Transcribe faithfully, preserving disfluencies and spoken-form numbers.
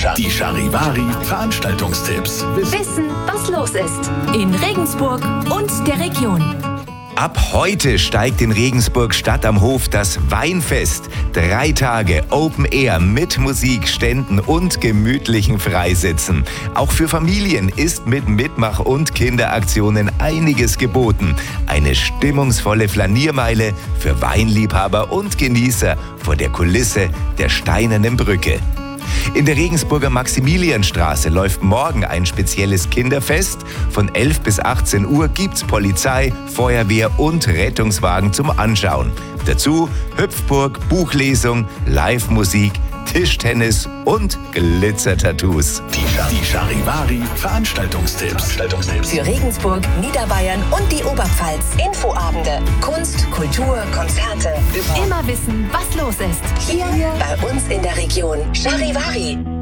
Die Charivari Veranstaltungstipps. Wissen, was los ist in Regensburg und der Region. Ab heute steigt in Regensburg Stadt am Hof das Weinfest. Drei Tage Open Air mit Musik, Ständen und gemütlichen Freisitzen. Auch für Familien ist mit Mitmach- und Kinderaktionen einiges geboten. Eine stimmungsvolle Flaniermeile für Weinliebhaber und Genießer vor der Kulisse der Steinernen Brücke. In der Regensburger Maximilianstraße läuft morgen ein spezielles Kinderfest. Von elf bis achtzehn Uhr gibt's Polizei, Feuerwehr und Rettungswagen zum Anschauen. Dazu Hüpfburg, Buchlesung, Live-Musik, Tischtennis und Glitzer-Tattoos. Die, die Charivari Veranstaltungstipps. Veranstaltungstipps. Für Regensburg, Niederbayern und die Oberpfalz. Infoabende, Kunst, Kultur, Konzerte. Immer wissen, was los ist. Hier bei uns in der Region. Charivari.